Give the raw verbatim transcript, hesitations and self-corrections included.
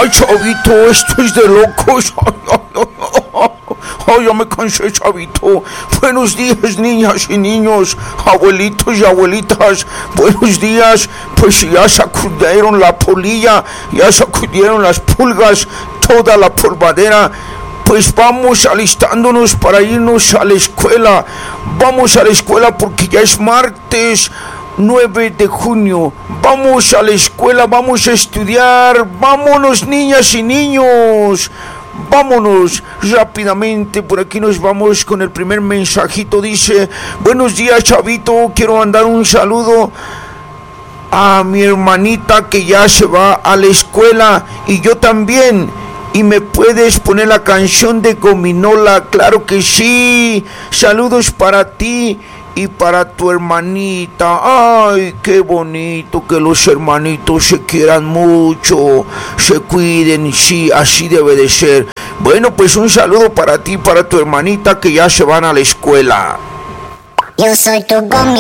Ay, chavito, esto es de locos. Ay, ay, ay, ay. Ay, ya me cansé, chavito. Buenos días, niñas y niños, abuelitos y abuelitas. Buenos días. Pues ya sacudieron la polilla, ya sacudieron las pulgas, toda la polvadera. Pues vamos alistándonos para irnos a la escuela. Vamos a la escuela porque ya es martes nueve de junio. Vamos a la escuela, vamos a estudiar. Vámonos, niñas y niños. Vámonos rápidamente, por aquí nos vamos con el primer mensajito. Dice: buenos días, chavito, quiero mandar un saludo a mi hermanita que ya se va a la escuela y yo también. ¿Y me puedes poner la canción de Gominola? Claro que sí. Saludos para ti y para tu hermanita. Ay, qué bonito que los hermanitos se quieran mucho, se cuiden, sí, así debe de ser. Bueno, pues un saludo para ti y para tu hermanita que ya se van a la escuela. Yo soy tu Gomi.